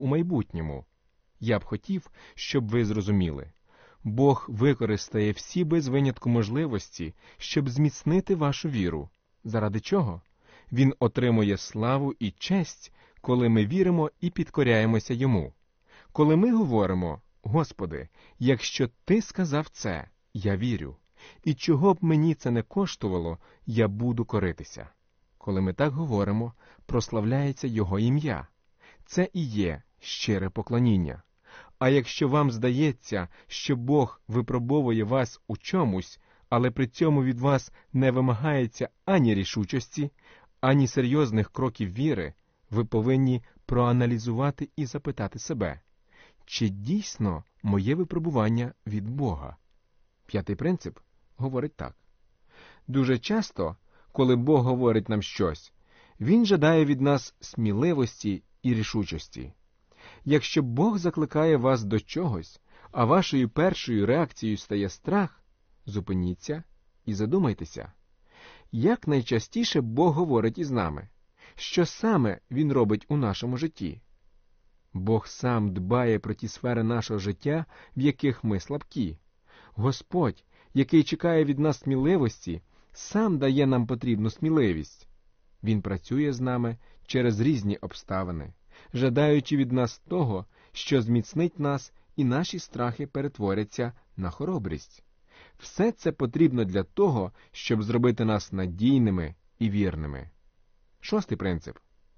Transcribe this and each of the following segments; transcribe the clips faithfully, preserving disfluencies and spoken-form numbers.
у майбутньому. Я б хотів, щоб ви зрозуміли. Бог використає всі без винятку можливості, щоб зміцнити вашу віру. Заради чого? Він отримує славу і честь, коли ми віримо і підкоряємося Йому. Коли ми говоримо: «Господи, якщо Ти сказав це, я вірю, і чого б мені це не коштувало, я буду коритися». Коли ми так говоримо, прославляється Його ім'я. Це і є щире поклоніння. А якщо вам здається, що Бог випробовує вас у чомусь, але при цьому від вас не вимагається ані рішучості, ані серйозних кроків віри, ви повинні проаналізувати і запитати себе, чи дійсно моє випробування від Бога? П'ятий принцип говорить так. Дуже часто, коли Бог говорить нам щось, Він жадає від нас сміливості і рішучості. Якщо Бог закликає вас до чогось, а вашою першою реакцією стає страх, зупиніться і задумайтеся. Як найчастіше Бог говорить із нами? Що саме Він робить у нашому житті? Бог сам дбає про ті сфери нашого життя, в яких ми слабкі. Господь, який чекає від нас сміливості, сам дає нам потрібну сміливість. Він працює з нами через різні обставини, жадаючи від нас того, що зміцнить нас, і наші страхи перетворяться на хоробрість. Все це потрібно для того, щоб зробити нас надійними і вірними. Шостий принцип.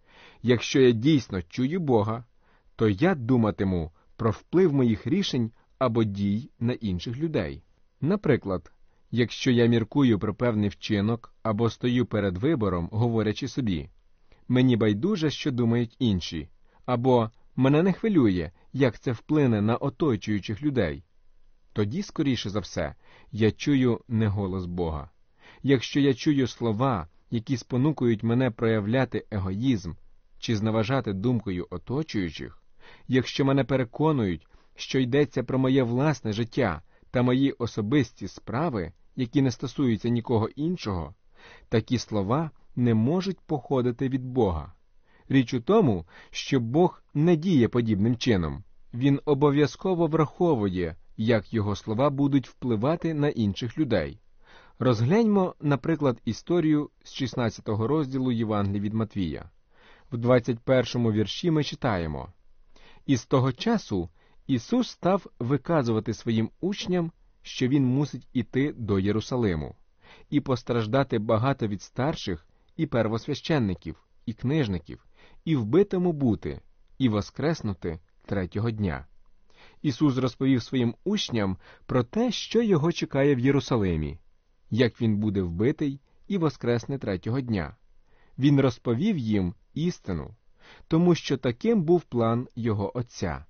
Якщо я дійсно чую Бога, то я думатиму про вплив моїх рішень або дій на інших людей. Наприклад, якщо я міркую про певний вчинок або стою перед вибором, говорячи собі: «Мені байдуже, що думають інші», або «Мене не хвилює, як це вплине на оточуючих людей», тоді, скоріше за все, я чую не голос Бога. Якщо я чую слова, які спонукують мене проявляти егоїзм чи зневажати думкою оточуючих, якщо мене переконують, що йдеться про моє власне життя та мої особисті справи, які не стосуються нікого іншого, такі слова не можуть походити від Бога. Річ у тому, що Бог не діє подібним чином. Він обов'язково враховує, як його слова будуть впливати на інших людей. Розгляньмо, наприклад, історію з шістнадцятого розділу Євангелія від Матвія. В двадцять першому вірші ми читаємо: «І з того часу Ісус став виказувати своїм учням, що Він мусить іти до Єрусалиму, і постраждати багато від старших і первосвященників, і книжників, і вбитому бути, і воскреснути третього дня». Ісус розповів своїм учням про те, що його чекає в Єрусалимі, як він буде вбитий і воскресне третього дня. Він розповів їм істину, тому що таким був план його Отця.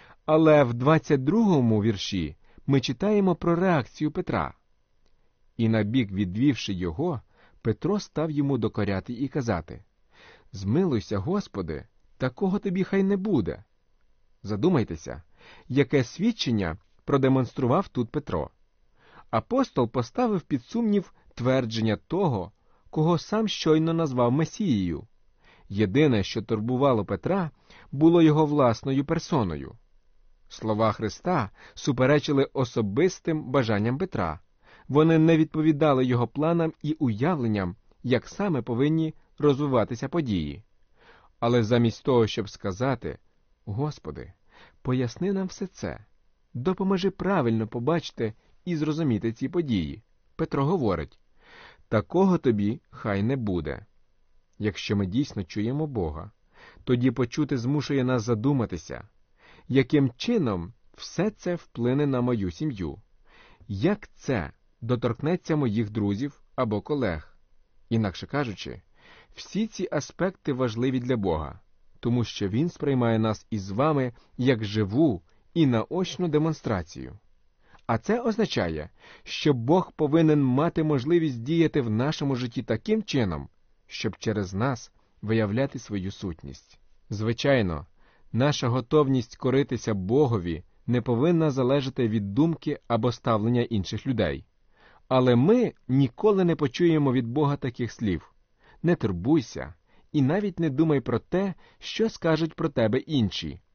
Але в двадцять другому вірші ми читаємо про реакцію Петра. «І набік відвівши його, Петро став йому докоряти і казати: «Змилуйся, Господи, такого тобі хай не буде». Задумайтеся, яке свідчення продемонстрував тут Петро. Апостол поставив під сумнів твердження того, кого сам щойно назвав Месією. Єдине, що турбувало Петра, було його власною персоною. Слова Христа суперечили особистим бажанням Петра. Вони не відповідали його планам і уявленням, як саме повинні розвиватися події. Але замість того, щоб сказати: «Господи, поясни нам все це, допоможи правильно побачити і зрозуміти ці події», Петро говорить: «Такого тобі хай не буде». Якщо ми дійсно чуємо Бога, тоді почути змушує нас задуматися, яким чином все це вплине на мою сім'ю, як це доторкнеться моїх друзів або колег. Інакше кажучи, всі ці аспекти важливі для Бога, тому що Він сприймає нас із вами як живу і наочну демонстрацію. А це означає, що Бог повинен мати можливість діяти в нашому житті таким чином, щоб через нас виявляти свою сутність. Звичайно, наша готовність коритися Богові не повинна залежати від думки або ставлення інших людей. Але ми ніколи не почуємо від Бога таких слів: «Не турбуйся і навіть не думай про те, що скажуть про тебе інші».